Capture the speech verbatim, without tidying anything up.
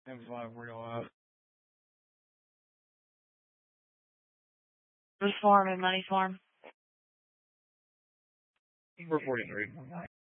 And five, where y'all at? Who's form and money form? We're forty-three.